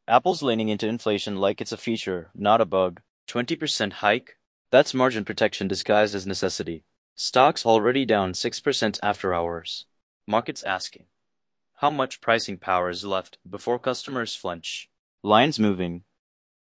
Apple's leaning into inflation like it's a feature, not a bug. 20% hike? That's margin protection disguised as necessity. Stocks already down 6% after hours. Markets asking, how much pricing power is left before customers flinch? Lines moving.